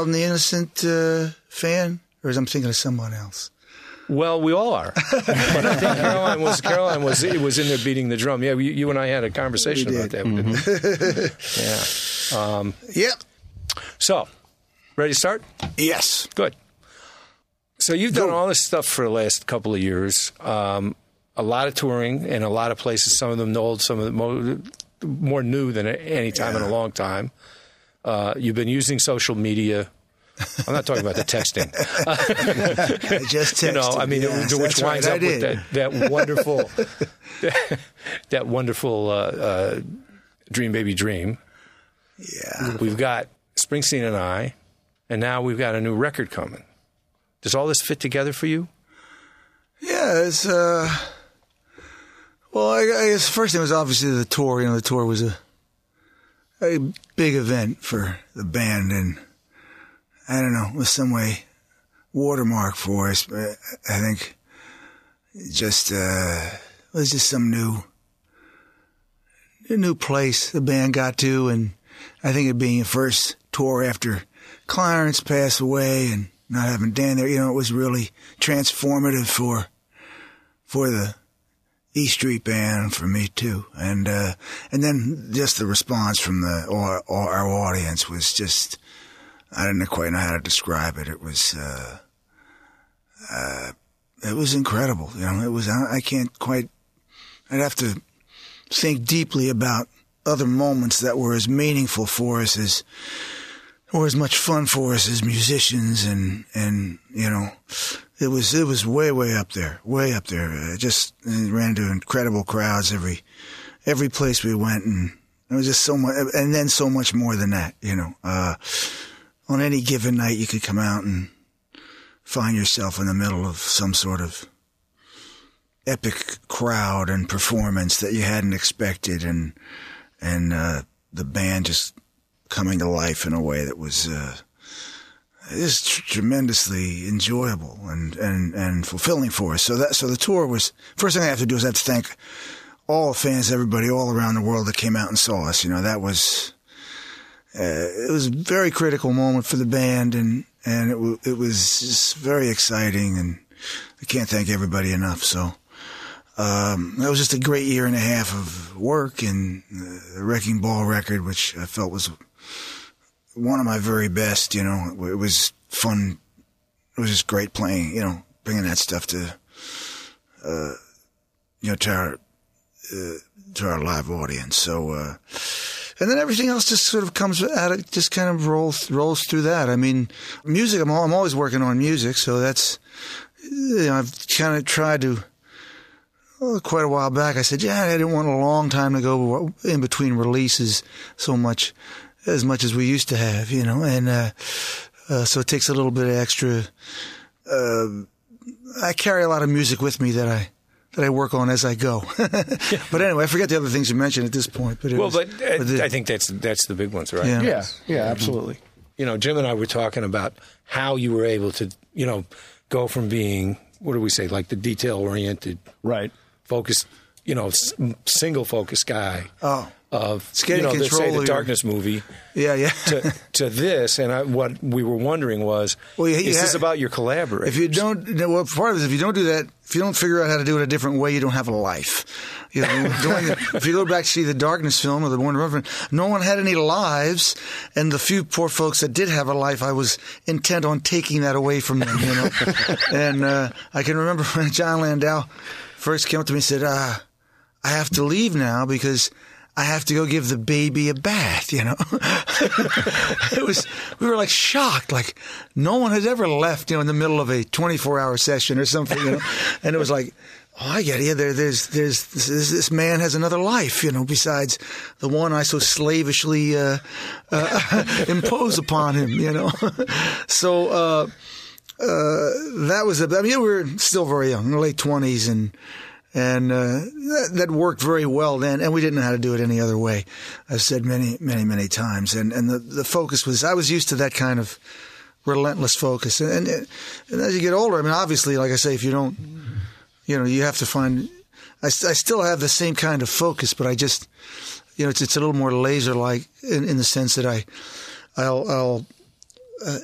child and the innocent fan, or am I thinking of someone else? Well, we all are. But I think Caroline was in there beating the drum. Yeah, you and I had a conversation about that. Mm-hmm. Yeah. Yep. So, ready to start? Yes. Good. So you've done all this stuff for the last couple of years. A lot of touring in a lot of places, some of them old, some of them more new than any time in a long time. You've been using social media. I'm not talking about the texting. I just texted. Which winds up with that wonderful, that wonderful Dream Baby Dream. Yeah. We've got Springsteen and I, and now we've got a new record coming. Does all this fit together for you? Yeah, it's well, I guess the first thing was obviously the tour. The tour was a big event for the band, and I don't know, was some way watermark for us. But I think it was just some new place the band got to, and I think it being the first tour after Clarence passed away and not having Dan there, it was really transformative for the E Street Band, for me too, and then just the response from our audience was just, I didn't quite know how to describe it. It was incredible. It was, I can't quite, I'd have to think deeply about other moments that were as meaningful for us or as much fun for us as musicians, and it was way up there. Just ran into incredible crowds every place we went, and it was just so much, and then so much more than that. On any given night, you could come out and find yourself in the middle of some sort of epic crowd and performance that you hadn't expected, and the band just coming to life in a way that was just tremendously enjoyable and fulfilling for us. So the tour was, first thing I have to do is I have to thank all the fans, everybody all around the world that came out and saw us. That was it was a very critical moment for the band, and it was just very exciting, and I can't thank everybody enough. So it was just a great year and a half of work, and the Wrecking Ball record, which I felt was one of my very best. It was fun. It was just great playing, bringing that stuff to our live audience. So, and then everything else just sort of comes out. It just kind of rolls through that. I mean, music. I'm always working on music, so that's. I've kind of tried to. Quite a while back, I said, I didn't want a long time to go in between releases as much as we used to have, and so it takes a little bit of extra. I carry a lot of music with me that I work on as I go. But anyway, I forget the other things you mentioned at this point. But I think that's the big ones, right? Yeah, absolutely. Jim and I were talking about how you were able to, go from being, what do we say, like the detail-oriented, right, focused, single focus guy. Oh. Of, control say the Darkness movie. Yeah. to this, and what we were wondering was, is this about your collaborators? If you don't, part of it is if you don't do that, if you don't figure out how to do it a different way, you don't have a life. If you go back to see the Darkness film or the Wonder Woman, no one had any lives, and the few poor folks that did have a life, I was intent on taking that away from them. And I can remember when John Landau first came up to me and said, I have to leave now because I have to go give the baby a bath, we were like shocked, like no one had ever left, in the middle of a 24-hour session or something, and it was like, oh, I get it. There's this man has another life, besides the one I so slavishly impose upon him, So that was we were still very young, in the late 20s, and that worked very well then, and we didn't know how to do it any other way. I've said many, many, many times, and the focus was, I was used to that kind of relentless focus, and as you get older, obviously, like I say, if you don't, you have to find. I still have the same kind of focus, but I just, it's a little more laser-like in the sense that I'll